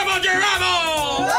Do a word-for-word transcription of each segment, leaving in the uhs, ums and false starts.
¡Llegamos, llegamos!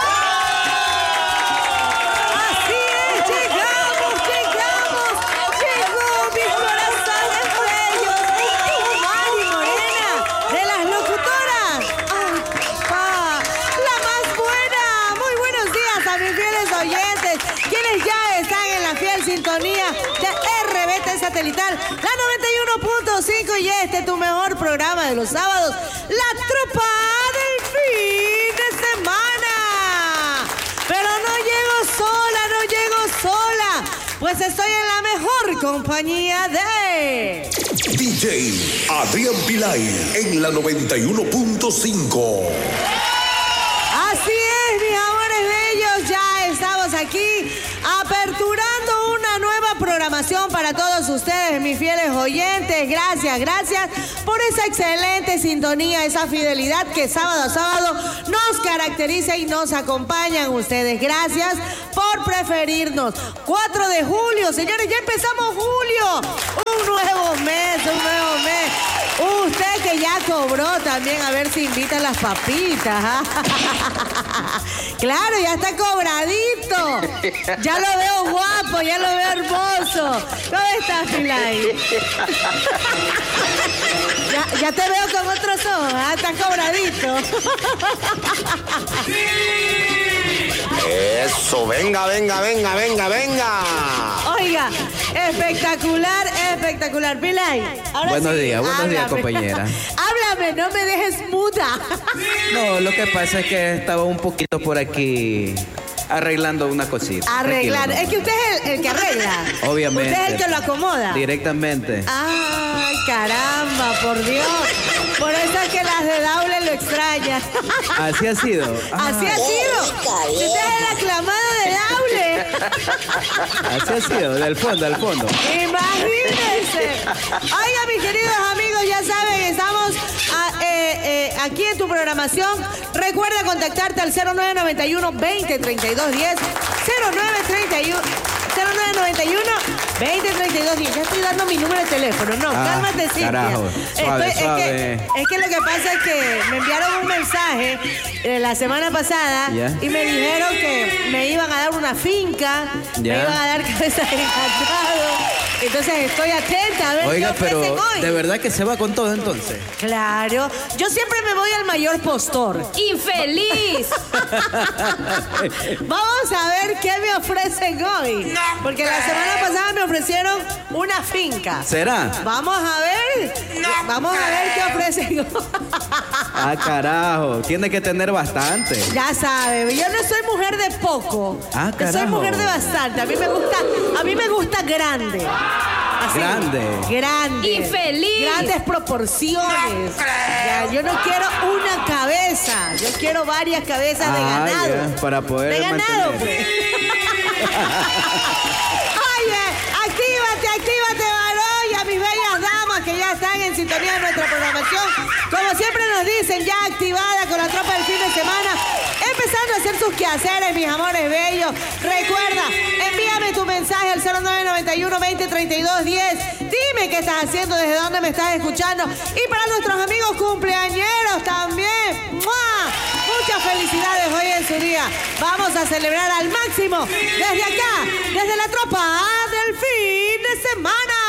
Así es, llegamos, llegamos. Llegó mis corazones bellos. Y Mari Morena, de las locutoras. ¡Ay, papá! La más buena. Muy buenos días a mis fieles oyentes, quienes ya están en la fiel sintonía de R B T Satelital, la noventa y uno punto cinco, y este tu mejor programa de los sábados, La Tropa del Fin de Semana. Pero no llego sola, no llego sola, pues estoy en la mejor compañía de D J Adrián Pilay en la noventa y uno punto cinco. Así es, mis amores bellos, ya estamos aquí aperturando una nueva programación para todos ustedes, mis fieles oyentes. Gracias, gracias por esa excelente sintonía, esa fidelidad que sábado a sábado nos caracteriza y nos acompañan ustedes. Gracias por preferirnos. cuatro de julio, señores, ya empezamos julio. Un nuevo mes, un nuevo mes. Usted que ya cobró también, a ver si invita las papitas. ¿Ah? Claro, ya está cobradito. Ya lo veo guapo, ya lo veo hermoso. ¿Cómo estás, Pilay? Ya, ya te veo con otros ojos, ¿ah? Estás cobradito. Eso, venga, venga, venga, venga, venga. Oiga, espectacular, espectacular. Pilay, ahora Buenos sí, días, buenos días, háblame. compañera. Háblame, no me dejes muda. No, lo que pasa es que estaba un poquito por aquí arreglando una cosita. Arreglar. Tranquilo, Es que usted es el, el que arregla. Obviamente. Usted es el que lo acomoda. Directamente. Ay, caramba, por Dios. Por eso es que las de Daule lo extrañan. Así ha sido. Así ha sido. Si usted es el aclamado de Daule. Así ha sido, del fondo, al fondo. Imagínense. Oiga, mis queridos amigos, ya saben, estamos a, eh, eh, aquí en tu programación. Recuerda contactarte al cero nueve nueve uno, veinte, treinta y dos diez. cero nueve treinta y uno, cero nueve nueve uno, veinte, treinta y dos diez. Ya estoy dando mi número de teléfono. No, Ah, cálmate, Cintia. carajo. Suave, Estoy- suave. Es, que, es que lo que pasa es que me enviaron un mensaje eh, la semana pasada Ya. y me dijeron que me iban a dar una finca, me Ya. iban a dar cabeza de ganado. Entonces estoy atenta a ver Oiga, qué ofrecen pero hoy. de verdad que se va con todo entonces. Claro, yo siempre me voy al mayor postor. ¡Infeliz! Vamos a ver qué me ofrecen hoy. Porque la semana pasada me ofrecieron una finca. ¿Será? Vamos a ver. Vamos a ver qué ofrecen hoy. Ah, carajo. Tiene que tener bastante. Ya sabe, yo no soy mujer de poco. Ah, Yo soy carajo. mujer de bastante. A mí me gusta, a mí me gusta grande. Así. Grande. Grande. Infeliz. Grandes proporciones. Ya, yo no quiero una cabeza. Yo quiero varias cabezas de Ah, ganado. ya, para poder De ganado, mantener. pues. Oye, actívate, actívate, varón, y a mis bellas damas que ya están en sintonía de nuestra programación. Como siempre nos dicen, ya activada con la tropa del fin de semana, empezando a hacer sus quehaceres, mis amores bellos. Recuerda, envíame tu mensaje al cero nueve nueve uno, veinte, treinta y dos diez. Dime qué estás haciendo, desde dónde me estás escuchando. Y para nuestros amigos cumpleañeros también, ¡mua! Muchas felicidades hoy en su día. Vamos a celebrar al máximo desde acá, desde la tropa del fin de semana.